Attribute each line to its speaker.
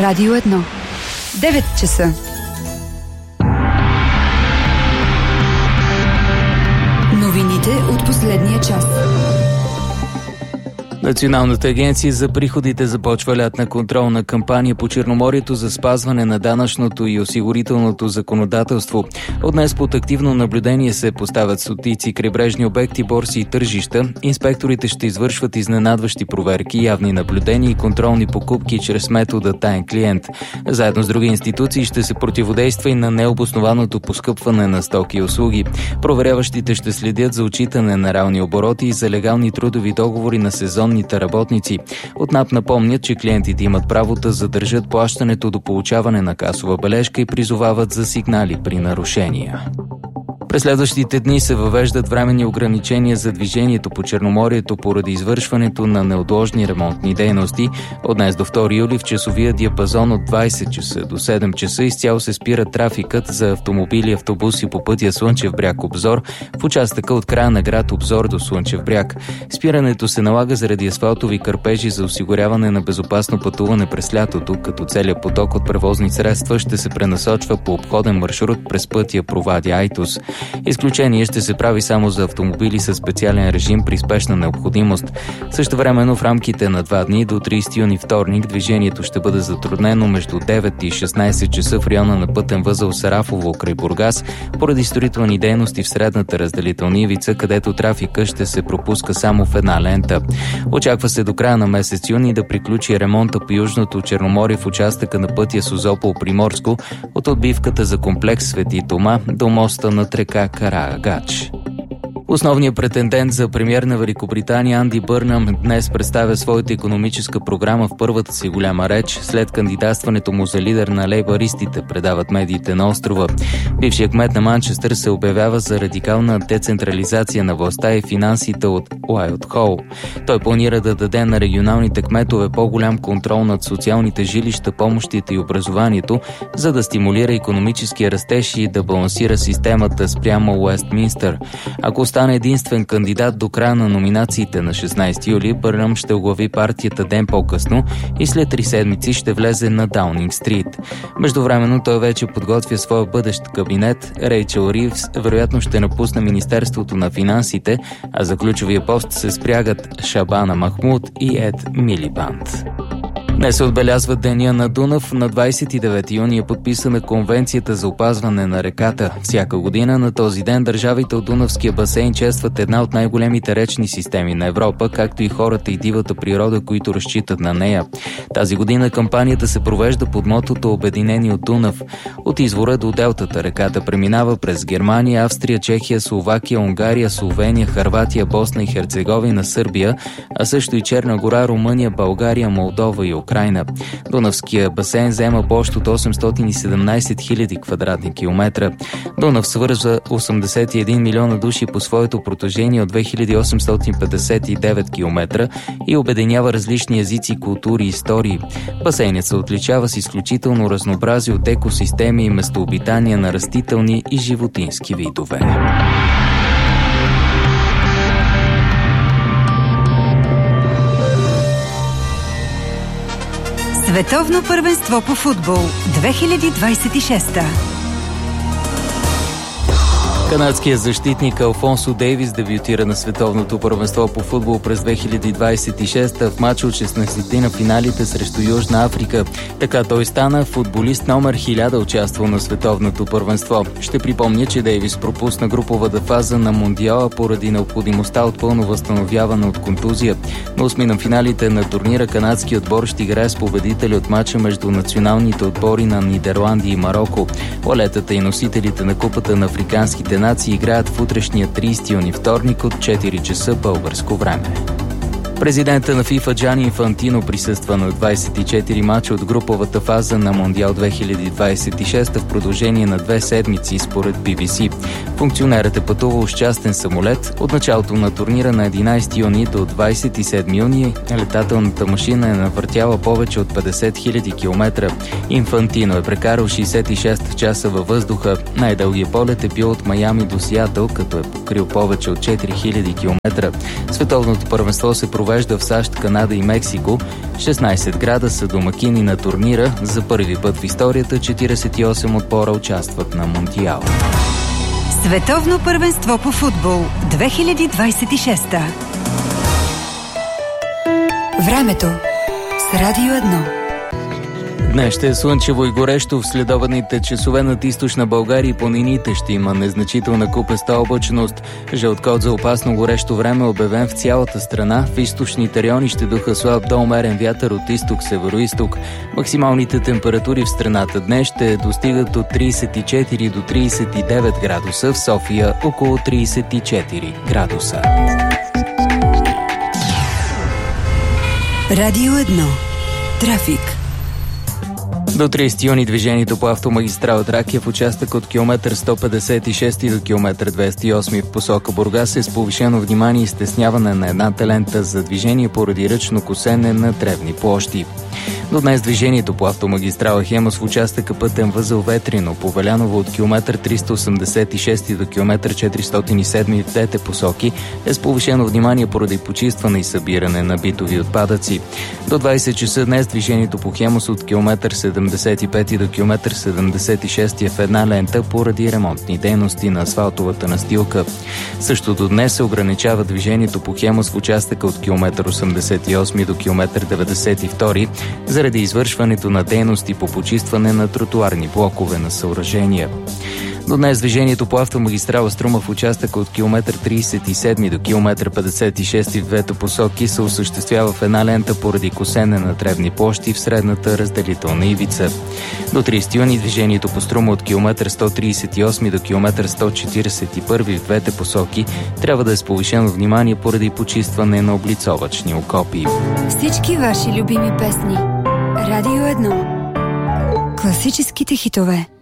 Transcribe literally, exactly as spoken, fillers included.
Speaker 1: Радио едно. девет часа. Новините от последния час.
Speaker 2: Националната агенция за приходите започва лятна контролна кампания по Черноморието за спазване на данъчното и осигурителното законодателство. От днес под активно наблюдение се поставят стотици крайбрежни обекти, борси и тържища. Инспекторите ще извършват изненадващи проверки, явни наблюдения и контролни покупки чрез метода таен клиент. Заедно с други институции ще се противодейства и на необоснованото поскъпване на стоки и услуги. Проверяващите ще следят за отчитане на реални обороти и за легални трудови договори на сезон работници. От НАП напомнят, че клиентите имат право да задържат плащането до получаване на касова бележка и призовават за сигнали при нарушения. През следващите дни се въвеждат временни ограничения за движението по Черноморието поради извършването на неотложни ремонтни дейности. От днес до втори юли в часовия диапазон от двайсет часа до седем часа изцяло се спира трафикът за автомобили и автобуси по пътя Слънчев бряг – Обзор в участъка от края на град Обзор до Слънчев бряг. Спирането се налага заради асфалтови кърпежи за осигуряване на безопасно пътуване през лятото, като целият поток от превозни средства ще се пренасочва по обходен маршрут през пътя Провадия-Айтос. Изключение ще се прави само за автомобили със специален режим при спешна необходимост. Същевременно в рамките на два дни до трийсети юни вторник движението ще бъде затруднено между девет и шестнайсет часа в района на пътен възел Сарафово край Бургас поради строителни дейности в средната разделителна ивица, където трафика ще се пропуска само в една лента. Очаква се до края на месец юни да приключи ремонта по Южното Черноморие в участъка на пътя Созопол-Приморско от отбивката за комплекс Свети Тома до моста над река Караагач. Основният претендент за премиер на Великобритания Анди Бърнам днес представя своята икономическа програма в първата си голяма реч след кандидатстването му за лидер на лейбаристите, предават медиите на острова. Бившият кмет на Манчестър се обявява за радикална децентрализация на властта и финансите от Уайтхол. Той планира да даде на регионалните кметове по-голям контрол над социалните жилища, помощите и образованието, за да стимулира икономическия растеж и да балансира системата спрямо Уестминстър. Ако стане единствен кандидат до края на номинациите на шестнайсети юли, Бърнам ще оглави партията ден по-късно и след три седмици ще влезе на Даунинг Стрит. Междувременно той вече подготвя своя бъдещ кабинет. Рейчел Ривс вероятно ще напусне Министерството на финансите, а за ключовия пост се спрягат Шабана Махмуд и Ед Милибанд. Днес се отбелязва Деня на Дунав. На двайсет и девети юни е подписана Конвенцията за опазване на реката. Всяка година на този ден държавите от Дунавския басейн честват една от най-големите речни системи на Европа, както и хората и дивата природа, които разчитат на нея. Тази година кампанията се провежда под мотото Обединени от Дунав. От извора до делтата реката преминава през Германия, Австрия, Чехия, Словакия, Унгария, Словения, Хърватия, Босна и Херцеговина, Сърбия, а също и Черна гора, Румъния, България, Молдова и Украйна. Дунавския басейн заема площ от осемстотин и седемнайсет хиляди квадратни километра. Дунав свързва осемдесет и един милиона души по своето протежение от две хиляди осемстотин петдесет и девет километра и обединява различни езици, култури и истории. Басейнът се отличава с изключително разнообразие от екосистеми и местообитания на растителни и животински видове.
Speaker 1: Световно първенство по футбол две хиляди двайсет и шеста.
Speaker 2: Канадският защитник Алфонсо Дейвис дебютира на световното първенство по футбол през две хиляди двайсет и шеста в матч от шестнайсетте на финалите срещу Южна Африка. Така той стана футболист номер хиляда, участвал на световното първенство. Ще припомня, че Дейвис пропусна груповата фаза на Мондиала поради необходимостта от пълно възстановяване от контузия. На осми на финалите на турнира канадски отбор ще играе с победители от матча между националните отбори на Нидерландия и Мароко. Лелетата и носителите на купата на африканските нации играят в утрешния трийсети юни вторник от четири часа българско време. Президента на ФИФА Джани Инфантино присъства на двайсет и четири мача от груповата фаза на Мондиал две хиляди двайсет и шеста в продължение на две седмици, според Би Би Си. Функционерът е пътувал с частен самолет. От началото на турнира на единайсети юни до двайсет и седми юни летателната машина е навъртяла повече от петдесет хиляди километра. Инфантино е прекарал шейсет и шест часа във въздуха. Най-дългият полет е бил от Майами до Сиатъл, като е покрил повече от четири хиляди километра. Световното първенство се провежда провежда в САЩ, Канада и Мексико. шестнайсет града са домакини на турнира. За първи път в историята четирийсет и осем отбора участват на Монтиал.
Speaker 1: Световно първенство по футбол две хиляди двайсет и шеста. Времето с Радио едно.
Speaker 2: Днес ще е слънчево и горещо. В следобедните часове над източна България и планините ще има незначителна купеста облачност. Жълт код за опасно горещо време обявен в цялата страна. В източните райони ще духа слаб до умерен вятър от изток-североизток. Максималните температури в страната днес ще достигат от трийсет и четири до трийсет и девет градуса. В София около трийсет и четири градуса.
Speaker 1: Радио едно. Трафик.
Speaker 2: До трийсети юни движението по автомагистрала Тракия в участък от километър сто петдесет и шест до километър двеста и осем в посока Бургас е с повишено внимание и стесняване на едната лента за движение поради ръчно косене на тревни площи. До днес движението по автомагистрала Хемус в участъка пътен възел Ветрино по Веляново от километър триста осемдесет и шест до километър четиристотин и седем в двете посоки е с повишено внимание поради почистване и събиране на битови отпадъци. До двайсет часа днес движението по Хемус от километър седемдесет и пет до километър седемдесет и шест е в една лента поради ремонтни дейности на асфалтовата настилка. Същото днес се ограничава движението по Хемус в участъка от километър осемдесет и осем до километър деветдесет и два заради извършването на дейности по почистване на тротуарни блокове на съоръжения. До днес движението по автомагистрала Струма в участъка от километър трийсет и седем до километър петдесет и шест в двете посоки се осъществява в една лента поради косене на тревни площи в средната разделителна ивица. До трийсети юни движението по Струма от километър сто трийсет и осем до километър сто четирийсет и първи в двете посоки трябва да е с повишено внимание поради почистване на облицовъчни окопи.
Speaker 1: Всички ваши любими песни. Радио едно. Класическите хитове.